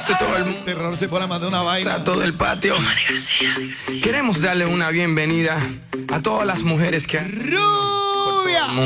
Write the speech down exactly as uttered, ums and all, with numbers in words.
viste todo el mundo. El terror se pone a mandar una vaina. Está todo el patio. Queremos darle una bienvenida a todas las mujeres que han... ¡Rubia!